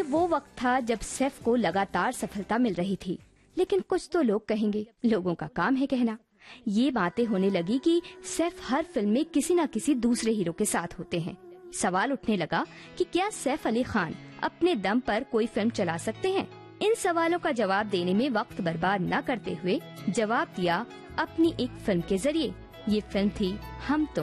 वो वक्त था जब सैफ को लगातार सफलता मिल रही थी, लेकिन कुछ तो लोग कहेंगे, लोगों का काम है कहना। ये बातें होने लगी कि सैफ हर फिल्म में किसी न किसी दूसरे हीरो के साथ होते हैं। सवाल उठने लगा कि क्या सैफ अली खान अपने दम पर कोई फिल्म चला सकते हैं। इन सवालों का जवाब देने में वक्त बर्बाद न करते हुए जवाब दिया अपनी एक फिल्म के जरिए। ये फिल्म थी हम तुम।